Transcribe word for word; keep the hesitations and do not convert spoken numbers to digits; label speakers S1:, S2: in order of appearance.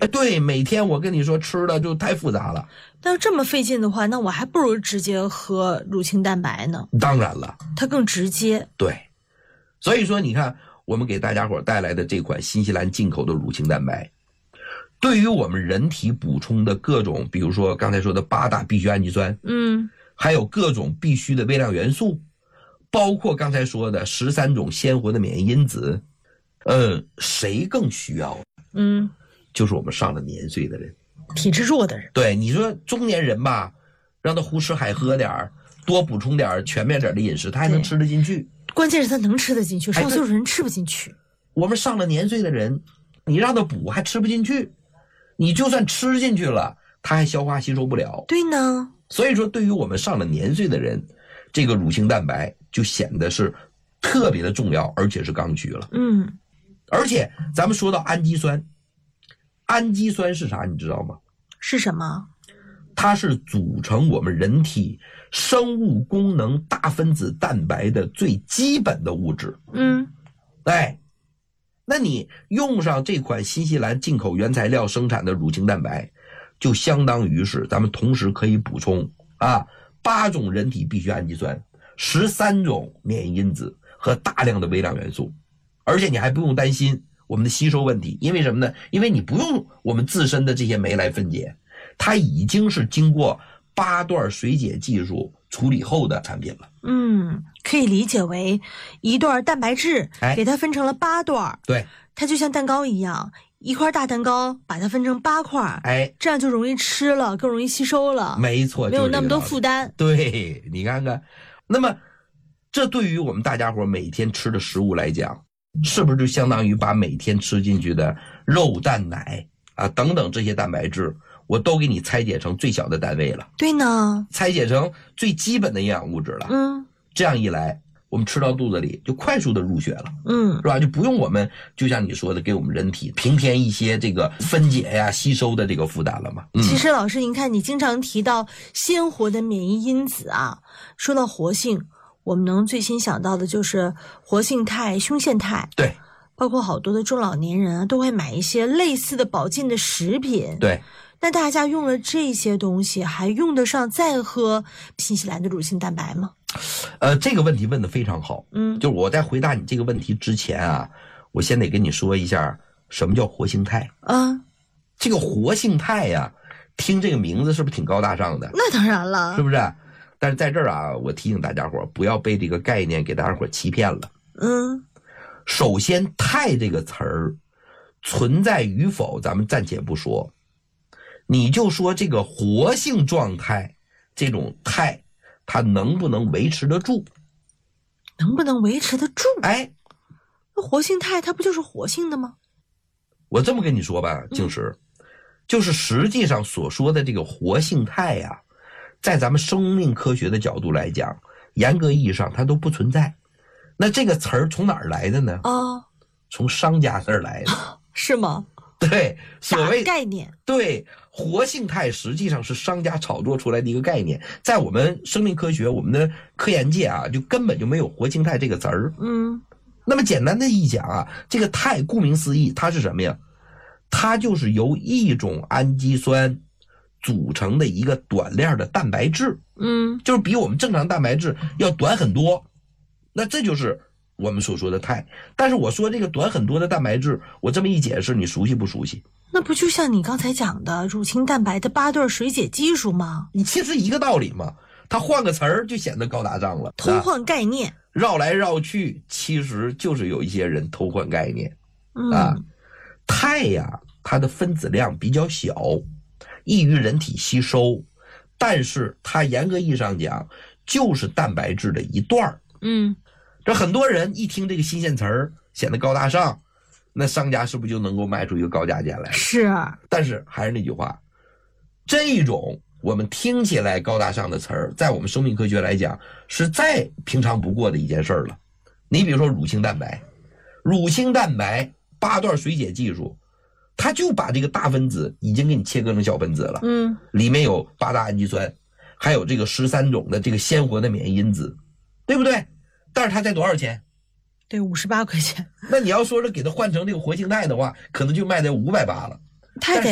S1: 哎，对，每天我跟你说吃的就太复杂了。
S2: 但要这么费劲的话，那我还不如直接喝乳清蛋白呢。
S1: 当然了，
S2: 它更直接。
S1: 对，所以说你看，我们给大家伙带来的这款新西兰进口的乳清蛋白，对于我们人体补充的各种，比如说刚才说的八大必需氨基酸，
S2: 嗯，
S1: 还有各种必需的微量元素，包括刚才说的十三种鲜活的免疫因子，呃，谁更需要？
S2: 嗯，
S1: 就是我们上了年岁的人，
S2: 体质弱的人。
S1: 对，你说中年人吧，让他胡吃海喝点儿，多补充点儿全面点儿的饮食，他还能吃得进去。
S2: 关键是他能吃得进去，
S1: 哎
S2: 上岁数人吃不进去。
S1: 我们上了年岁的人，你让他补还吃不进去，你就算吃进去了，他还消化吸收不了。
S2: 对呢，
S1: 所以说对于我们上了年岁的人，这个乳清蛋白就显得是特别的重要，而且是刚需了。
S2: 嗯，
S1: 而且咱们说到氨基酸，氨基酸是啥你知道吗？
S2: 是什么？
S1: 它是组成我们人体生物功能大分子蛋白的最基本的物质。
S2: 嗯，
S1: 哎，那你用上这款新西兰进口原材料生产的乳清蛋白，就相当于是咱们同时可以补充啊八种人体必需氨基酸、十三种免疫因子和大量的微量元素，而且你还不用担心我们的吸收问题，因为什么呢？因为你不用我们自身的这些酶来分解，它已经是经过八段水解技术处理后的产品了。
S2: 嗯，可以理解为一段蛋白质给它分成了八段，
S1: 对，
S2: 它就像蛋糕一样，一块大蛋糕把它分成八块，
S1: 哎，
S2: 这样就容易吃了，更容易吸收了。
S1: 没错，
S2: 没有那么多负担。
S1: 对，你看看，那么这对于我们大家伙每天吃的食物来讲，是不是就相当于把每天吃进去的肉蛋奶啊等等这些蛋白质，我都给你拆解成最小的单位了？
S2: 对呢，
S1: 拆解成最基本的营养物质了。
S2: 嗯，
S1: 这样一来，我们吃到肚子里就快速的入血了，
S2: 嗯，
S1: 是吧？就不用我们就像你说的，给我们人体平添一些这个分解呀、吸收的这个负担了嘛。嗯、
S2: 其实老师，您看，你经常提到鲜活的免疫因子啊，说到活性，我们能最先想到的就是活性肽、胸腺肽。
S1: 对，
S2: 包括好多的中老年人啊，都会买一些类似的保健的食品。
S1: 对。
S2: 那大家用了这些东西，还用得上再喝新西兰的乳清蛋白吗？
S1: 呃，这个问题问得非常好。
S2: 嗯，
S1: 就是我在回答你这个问题之前啊，我先得跟你说一下什么叫活性肽。
S2: 啊，
S1: 这个活性肽呀、啊，听这个名字是不是挺高大上的？
S2: 那当然了，
S1: 是不是？但是在这儿啊，我提醒大家伙不要被这个概念给大家伙欺骗了。
S2: 嗯，
S1: 首先，肽这个词儿存在与否，咱们暂且不说。你就说这个活性状态，这种肽，它能不能维持得住？
S2: 能不能维持得住？
S1: 哎，
S2: 那活性肽它不就是活性的吗？
S1: 我这么跟你说吧，静石，嗯、就是实际上所说的这个活性肽呀、啊，在咱们生命科学的角度来讲，严格意义上它都不存在。那这个词儿从哪儿来的呢？
S2: 哦，
S1: 从商家那儿来的，
S2: 是吗？
S1: 对，所谓
S2: 概念，
S1: 对，活性肽实际上是商家炒作出来的一个概念，在我们生命科学、我们的科研界啊，就根本就没有活性肽这个词儿。
S2: 嗯，
S1: 那么简单的一讲啊，这个肽顾名思义，它是什么呀？它就是由一种氨基酸组成的一个短链的蛋白质。
S2: 嗯，
S1: 就是比我们正常蛋白质要短很多。那这就是我们所说的肽。但是我说这个短很多的蛋白质，我这么一解释，你熟悉不熟悉？
S2: 那不就像你刚才讲的乳清蛋白的八段水解技术吗？
S1: 你其实一个道理嘛，它换个词儿就显得高大上了，
S2: 偷换概念，啊、
S1: 绕来绕去，其实就是有一些人偷换概念。
S2: 嗯、
S1: 啊，肽呀，它的分子量比较小，易于人体吸收，但是它严格意义上讲就是蛋白质的一段。
S2: 嗯，
S1: 这很多人一听这个新鲜词儿，显得高大上，那商家是不是就能够卖出一个高价钱来？
S2: 是。
S1: 但是还是那句话，这种我们听起来高大上的词儿，在我们生命科学来讲是再平常不过的一件事儿了。你比如说乳清蛋白，乳清蛋白八段水解技术，它就把这个大分子已经给你切割成小分子了。
S2: 嗯，
S1: 里面有八大氨基酸，还有这个十三种的这个鲜活的免疫因子，对不对？但是它才多少钱？
S2: 对，五十八块钱。
S1: 那你要说是给它换成这个活性肽的话，可能就卖在五百八了。
S2: 太得